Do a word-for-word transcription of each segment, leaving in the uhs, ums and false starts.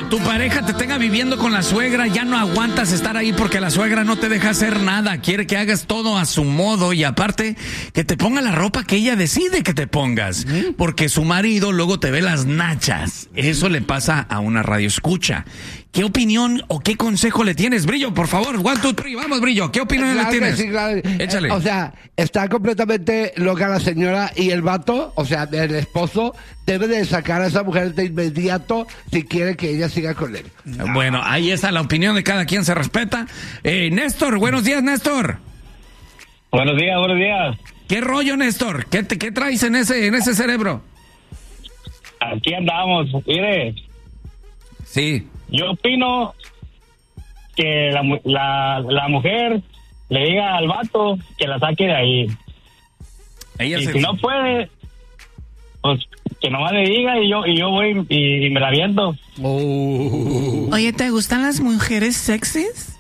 tu pareja te tenga viviendo con la suegra, ya no aguantas estar ahí porque la suegra no te deja hacer nada, quiere que hagas todo a su modo y aparte que te ponga la ropa que ella decide que te pongas, porque su marido luego te ve las nachas. Eso le pasa a una radioescucha. ¿Qué opinión o qué consejo le tienes, Brillo? Por favor, one, two, three, vamos, Brillo. ¿Qué opinión claro le tienes? Sí, claro. Échale. Eh, o sea, está completamente loca la señora y el vato, o sea, el esposo, debe de sacar a esa mujer de inmediato si quiere que ella siga con él. Bueno, ahí está la opinión de cada quien, se respeta. Eh, Néstor, buenos días, Néstor. Buenos días, buenos días. ¿Qué rollo, Néstor? ¿Qué, te, qué traes en ese, en ese cerebro? Aquí andamos, mire. Sí. Yo opino que la, la, la mujer le diga al vato que la saque de ahí. Ella y se... si no puede, pues que nomás le diga y yo y yo voy y, y me la viento. Oh. Oye, ¿te gustan las mujeres sexys?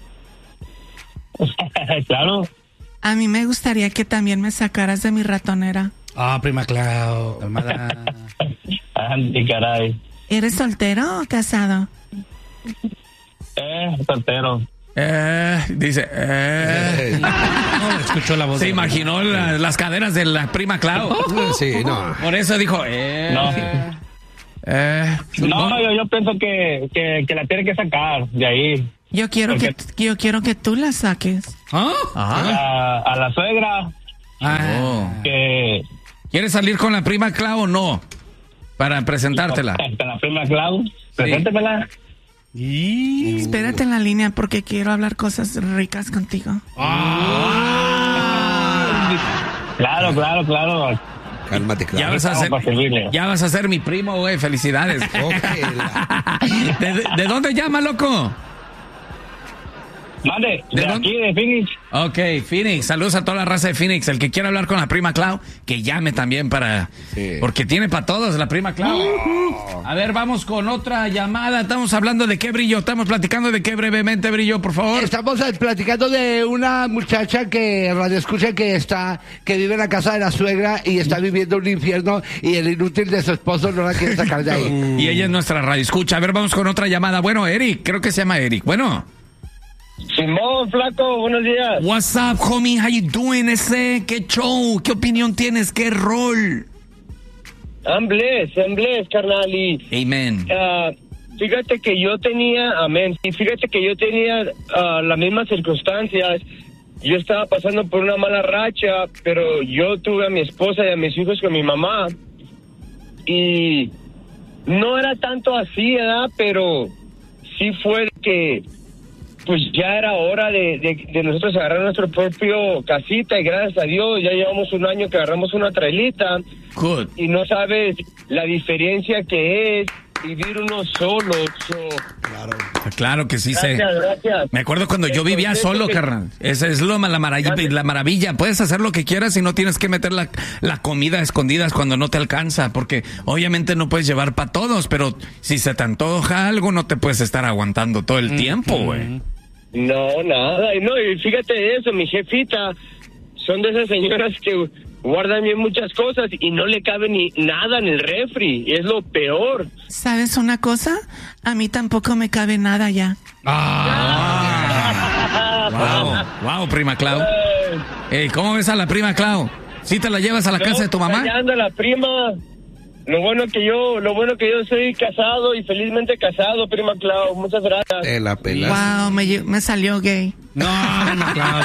Claro. A mí me gustaría que también me sacaras de mi ratonera. Ah, prima Clau, calmada. Andy, caray. ¿Eres soltero o casado? Eh, soltero. Eh, dice, eh. No, escuchó la voz. Se de imaginó la, las caderas de la prima Clau. Sí, no. Por eso dijo, eh. No, Eh. no yo, yo pienso que, que, que la tiene que sacar de ahí. Yo quiero que yo quiero que tú la saques. ¿Ah? Ajá. A, a la suegra Oh. que... ¿Quieres salir con la prima Clau o no? Para presentártela. Con la prima Clau, preséntemela. Y... Espérate en la línea porque quiero hablar cosas ricas contigo. Claro, claro, claro. Cálmate, claro. Ya vas a ser, para servirle. ya vas a ser mi primo, güey. Felicidades. ¿De, de, de dónde llama, loco? Mande, de, ¿De dónde? aquí, de Phoenix. Ok, Phoenix. Saludos a toda la raza de Phoenix. El que quiera hablar con la prima Clau, que llame también para... Sí. Porque tiene para todos la prima Clau. A ver, vamos con otra llamada. Estamos hablando de qué, Brillo. Estamos platicando de qué brevemente, Brillo, por favor. Estamos eh, platicando de una muchacha que radio escucha que está, que vive en la casa de la suegra y está viviendo un infierno y el inútil de su esposo no la quiere sacar de ahí. Y ella es nuestra radio escucha. A ver, vamos con otra llamada. Bueno, Eric, creo que se llama Eric. Bueno. Simón, flaco, buenos días. What's up, homie? How you doing, ese? ¿Qué show? ¿Qué opinión tienes? ¿Qué rol? I'm blessed, I'm blessed, carnal. Y, Amen. uh, fíjate que yo tenía, amén, y fíjate que yo tenía uh, las mismas circunstancias. Yo estaba pasando por una mala racha, pero yo tuve a mi esposa y a mis hijos con mi mamá. Y no era tanto así, ¿verdad? Pero sí fue que... pues ya era hora de, de, de nosotros agarrar nuestro propio casita y gracias a Dios ya llevamos un año que agarramos una trailita. Good. Y no sabes la diferencia que es vivir uno solo. So, Claro. Claro que sí sé. gracias, gracias. Me acuerdo cuando yo El vivía concepto solo, que- carnal. Esa es lo, la, maravilla, la maravilla. Puedes hacer lo que quieras y no tienes que meter la, la comida a escondidas cuando no te alcanza. Porque obviamente no puedes llevar para todos, pero si se te antoja algo, no te puedes estar aguantando todo el tiempo, güey. No, nada. Y no, y fíjate de eso, mi jefita son de esas señoras que guardan bien muchas cosas y no le cabe ni nada en el refri. Y es lo peor. ¿Sabes una cosa? A mí tampoco me cabe nada ya. Wow, wow, prima Clau. Ey, ¿cómo ves a la prima Clau? ¿Sí te la llevas a la casa de tu mamá? Allá anda la prima. Lo bueno que yo, lo bueno que yo soy casado y felizmente casado, prima Clau. Muchas gracias. Te la pelas. Wow, me, lle- me salió gay. No, prima Clau.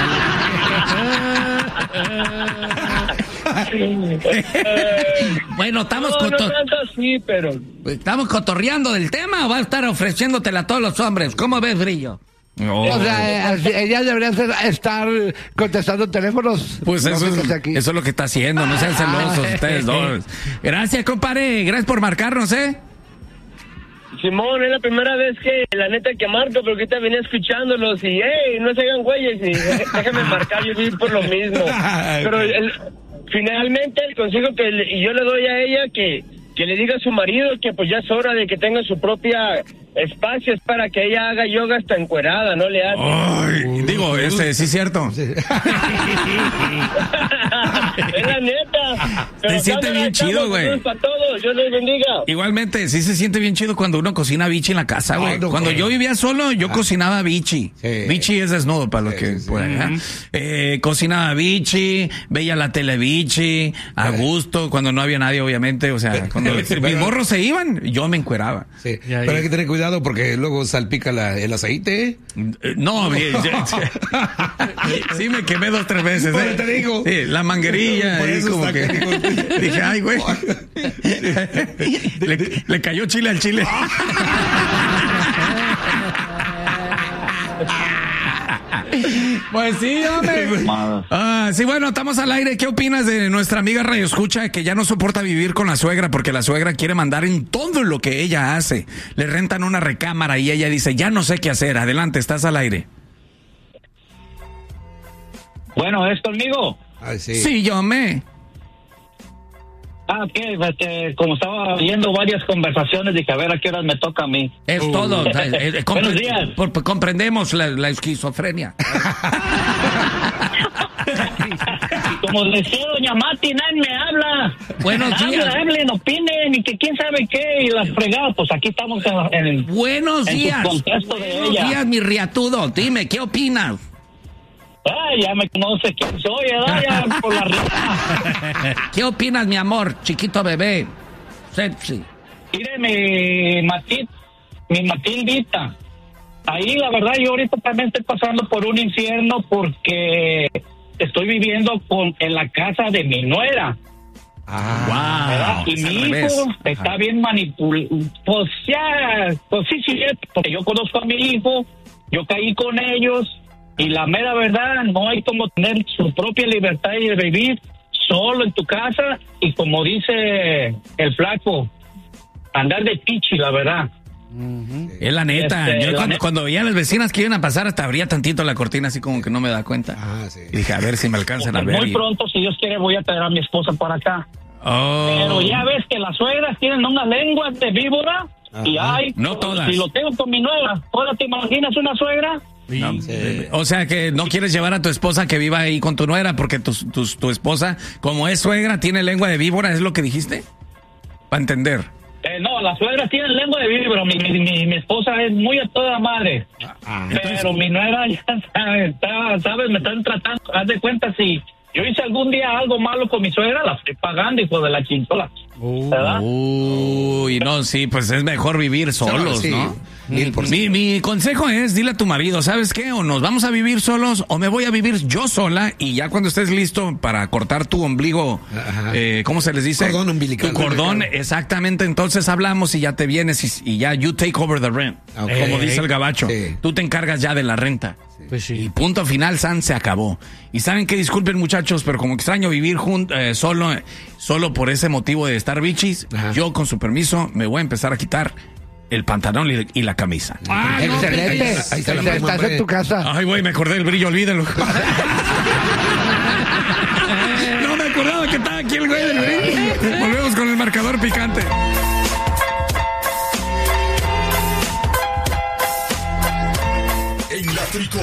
Bueno, estamos, no, no coto- tanto así, pero ¿estamos cotorreando del tema o va a estar ofreciéndotela a todos los hombres? ¿Cómo ves, Brillo? O sea, eh, así- ella debería ser- estar contestando teléfonos. Pues No eso, sé qué es, hace aquí. eso es lo que está haciendo, no sean celosos ustedes dos. Gracias, compadre, gracias por marcarnos, ¿eh? Simón, es la primera vez que la neta que marco, pero ahorita venía escuchándolos y, hey, no se hagan güeyes y déjame marcar, yo vivo por lo mismo. Pero el- finalmente el consejo que le- yo le doy a ella, que, que le diga a su marido que pues ya es hora de que tenga su propia espacio, es para que ella haga yoga hasta encuerada, no le hace. Ay, digo, este, sí es cierto. Es la neta. Pero Te siente cámara, bien chido, chavos, güey. saludos para todos. Dios les bendiga. Igualmente, sí se siente bien chido cuando uno cocina bichi en la casa, güey. Ay, no cuando creo. yo vivía solo, yo Ah. cocinaba bichi. Sí. Bichi es desnudo para los Sí, que sí, puedan. ¿eh? Eh, cocinaba bichi, veía la tele bichi, a gusto, cuando no había nadie, obviamente. O sea, cuando Pero- mis morros se iban, yo me encueraba. Sí, Ya, pero ya. hay que tener cuidado porque luego salpica la- el aceite. Eh, No, bien, ya- sí me quemé dos, tres veces. Por ¿eh? eso te digo. Sí, la manguerilla. Por ahí eso como está que- que digo- dije, ay, güey. le, le cayó chile al chile. Pues sí, hombre. Ah, sí, bueno, estamos al aire. ¿Qué opinas de nuestra amiga Radio Escucha que ya no soporta vivir con la suegra porque la suegra quiere mandar en todo lo que ella hace? Le rentan una recámara y ella dice, ya no sé qué hacer. Adelante, estás al aire. Bueno, ¿es conmigo? Ay, sí. Sí, yo me. Ah, que este, como estaba viendo varias conversaciones, dije, a ver a qué horas me toca a mí. Es todo. Eh, eh, compre- Buenos días. por- por- comprendemos la, la esquizofrenia. Como decía doña Mati, nadie me habla. Buenos días. Hablen, hablen, opinen, y que quién sabe qué, y las fregadas, pues aquí estamos en, en- Buenos En días. tu contexto de Buenos ella. días, mi riatudo. Dime, ¿qué opinas? Ay, ya me conoce quién soy, ¿verdad? Ya por la risa. ¿Qué opinas, mi amor, chiquito bebé? Sexy. Mire, mi Matit, mi Matildita. Ahí, la verdad, yo ahorita también estoy pasando por un infierno porque estoy viviendo con en la casa de mi nuera. ¿verdad? Wow. Y mi hijo está bien manipulado. Pues ya, pues sí, sí, porque yo conozco a mi hijo, yo caí con ellos, y la mera verdad, no hay como tener su propia libertad y de vivir solo en tu casa, y como dice el flaco, andar de pichi, la verdad. Es la neta. Este, Yo la cuando, neta. cuando veía a las vecinas que iban a pasar, hasta abría tantito la cortina, así como que no me da cuenta. Ah, sí. Y dije, a ver si me alcanzan a ver. Muy y- pronto, si Dios quiere, voy a traer a mi esposa para acá. Oh. Pero ya ves que las suegras tienen unas lenguas de víbora, y Ajá. hay, No todas. si lo tengo con mi nuera, ¿ahora te imaginas una suegra? No, Sí. eh, O sea que no quieres llevar a tu esposa que viva ahí con tu nuera porque tu, tu, tu esposa, como es suegra, tiene lengua de víbora, ¿es lo que dijiste? Para entender. Eh, no, las suegras tienen lengua de víbora, mi, mi, mi, mi esposa es muy a toda madre. Ah, Pero mi nuera, ya sabes, está- ¿sabes? Me están tratando, haz de cuenta, si yo hice algún día algo malo con mi suegra, la estoy pagando, hijo de la chintola. ¿Verdad? Uy, no, sí, pues es mejor vivir solos, Sí, ¿no? mil por Mi, ciento. mi consejo es, dile a tu marido, ¿sabes qué? O nos vamos a vivir solos o me voy a vivir yo sola y ya cuando estés listo para cortar tu ombligo, Ajá. eh, ¿cómo se les dice? Cordón umbilical. Tu cordón, exactamente, entonces hablamos y ya te vienes y, y ya you take over the rent, Ok. como dice el gabacho. Sí. Tú te encargas ya de la renta. Pues Y sí. punto final, San, se acabó. Y saben que disculpen muchachos, pero como extraño vivir jun- eh, solo, eh, solo por ese motivo de estar bichis, Ajá. yo con su permiso me voy a empezar a quitar el pantalón y, y la camisa. Ah, no, Excelente. ahí está- ahí está la Estás broma, en hombre. tu casa. Ay, güey, me acordé del brillo, olvídalo. No me acordaba que estaba aquí el güey del brillo. Volvemos con el marcador picante. En la tricona.